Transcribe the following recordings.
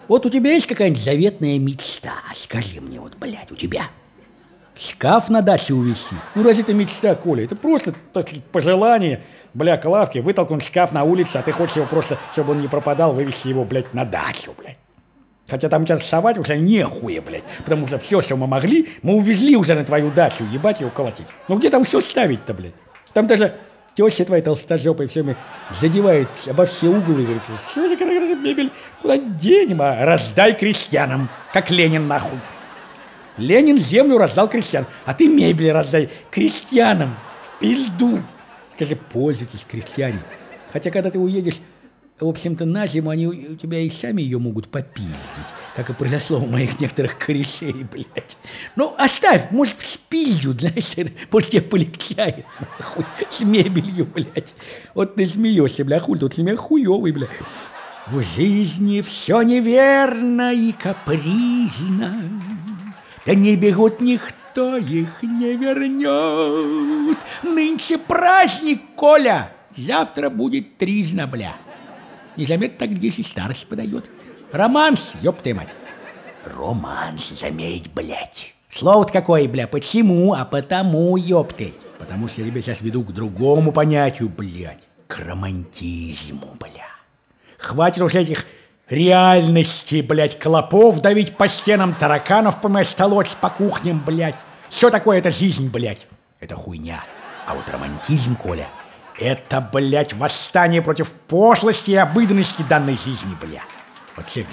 Вот у тебя есть какая-нибудь заветная мечта? Скажи мне, вот, блядь, у тебя шкаф на даче увезти? Ну, разве это мечта, Коля? Это просто пожелание, бля, Клавки, вытолкнуть шкаф на улицу, а ты хочешь его просто, чтобы он не пропадал, вывести его, блядь, на дачу, блядь. Хотя там сейчас совать уже нехуя, блядь, потому что все, что мы могли, мы увезли уже на твою дачу, ебать его колотить. Ну, где там все ставить-то, блядь? Там даже теща твоя толстожопая все задевает обо все углы и говорит, что же, мебель, куда денем, а раздай крестьянам, как Ленин нахуй. Ленин землю раздал крестьянам, а ты мебель раздай крестьянам в пизду. Скажи, пользуйтесь, крестьяне. Хотя, когда ты уедешь, в общем-то, на зиму, они у тебя и сами ее могут попиздить, как и произошло у моих некоторых корешей, блядь. Ну, оставь, может, в спизду, знаешь, может, тебе полегчает, нахуй, с мебелью, блядь. Вот ты смеешься, бля, хуй, тут смех хуёвый, бля. В жизни все неверно и капризно, да не бегут никто их не вернет. Нынче праздник, Коля, завтра будет тризна, бля. Незаметно так здесь и старость подает. Романс, ёб ты мать. Романс, заметь, блядь. Слово-то какое, бля, почему? А потому, ёб ты. Потому что я тебя сейчас веду к другому понятию, блядь. К романтизму, бля. Хватит уже этих реальностей, блядь, клопов давить по стенам, тараканов, понимаешь, толочь по кухням, блядь. Что такое эта жизнь, блядь? Это хуйня. А вот романтизм, Коля, это, блядь, восстание против пошлости и обыденности данной жизни, бля. Вот человек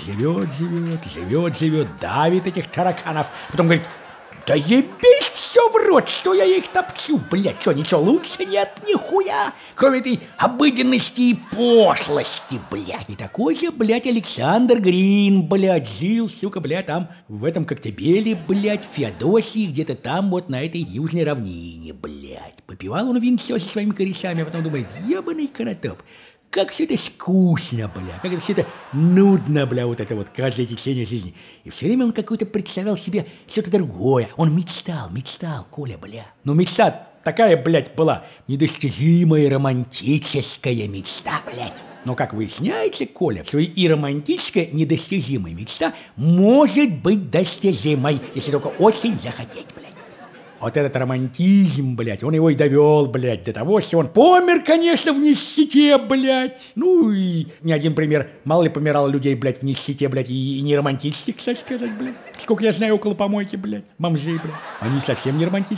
живет, давит этих тараканов, потом говорит, да ебись все в рот, что я их топчу, блядь, что, ничего лучше нет, нихуя, кроме этой обыденности и пошлости, блядь. И такой же, блядь, Александр Грин, блядь, жил, сука, блядь, там, в этом Коктебеле, блядь, в Феодосии, где-то там, вот на этой южной равнине, блядь. Попивал он винцо со своими корешами, а потом думает, ебаный конотоп, как все это скучно, бля, как это все это нудно, бля, вот это вот каждое течение жизни. И все время он какой-то представлял себе что-то другое. Он мечтал, Коля, бля. Но мечта такая, блядь, была недостижимая романтическая мечта, блядь. Но как выясняется, Коля, что и романтическая недостижимая мечта может быть достижимой, если только очень захотеть, блядь. Вот этот романтизм, блядь, он его и довел, блядь, до того, что он помер, конечно, в нищете, блядь. Ну и ни один пример. Мало ли помирало людей, блядь, в нищете, блядь, и не романтических, кстати сказать, блядь. Сколько я знаю около помойки, блядь, бомжей, блядь. Они совсем не романтические.